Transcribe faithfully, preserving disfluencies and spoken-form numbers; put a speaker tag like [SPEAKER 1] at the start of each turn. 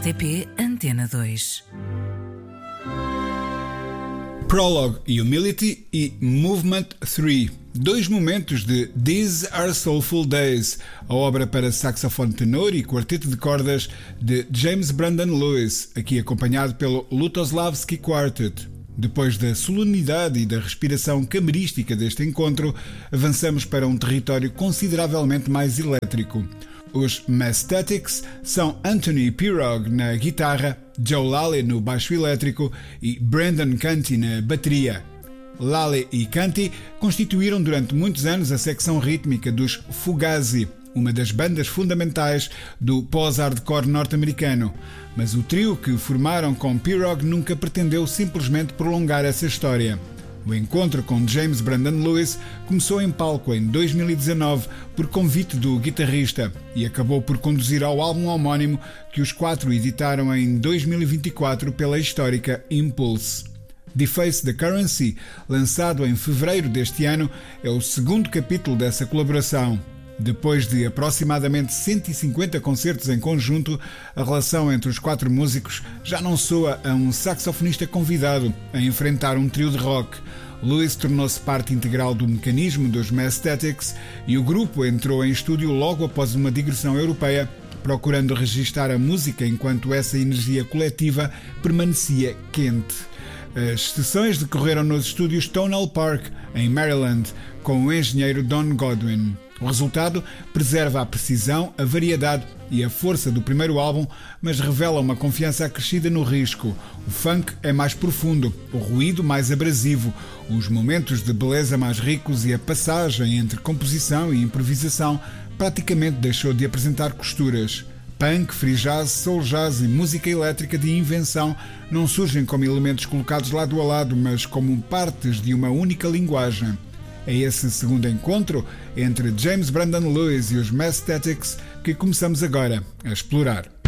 [SPEAKER 1] R T P Antena dois.
[SPEAKER 2] Prologue e Humility e Movement três, dois momentos de These Are Soulful Days, a obra para saxofone tenor e quarteto de cordas de James Brandon Lewis, aqui acompanhado pelo Lutoslavski Quartet. Depois da solenidade e da respiração camerística deste encontro, avançamos para um território consideravelmente mais elétrico. Os Messthetics são Anthony Pirog na guitarra, Joe Lally no baixo elétrico e Brendan Canty na bateria. Lally e Canty constituíram durante muitos anos a secção rítmica dos Fugazi, uma das bandas fundamentais do pós-hardcore norte-americano, mas o trio que formaram com Pirog nunca pretendeu simplesmente prolongar essa história. O encontro com James Brandon Lewis começou em palco em dois mil e dezanove por convite do guitarrista e acabou por conduzir ao álbum homónimo que os quatro editaram em dois mil e vinte e quatro pela histórica Impulse. Deface the Currency, lançado em fevereiro deste ano, é o segundo capítulo dessa colaboração. Depois de aproximadamente cento e cinquenta concertos em conjunto, a relação entre os quatro músicos já não soa a um saxofonista convidado a enfrentar um trio de rock. Lewis tornou-se parte integral do mecanismo dos Messthetics e o grupo entrou em estúdio logo após uma digressão europeia, procurando registar a música enquanto essa energia coletiva permanecia quente. As sessões decorreram nos estúdios Tonal Park, em Maryland, com o engenheiro Don Godwin. O resultado preserva a precisão, a variedade e a força do primeiro álbum, mas revela uma confiança acrescida no risco. O funk é mais profundo, o ruído mais abrasivo, os momentos de beleza mais ricos e a passagem entre composição e improvisação praticamente deixou de apresentar costuras. Punk, free jazz, soul jazz e música elétrica de invenção não surgem como elementos colocados lado a lado, mas como partes de uma única linguagem. É esse segundo encontro entre James Brandon Lewis e os Messthetics que começamos agora a explorar.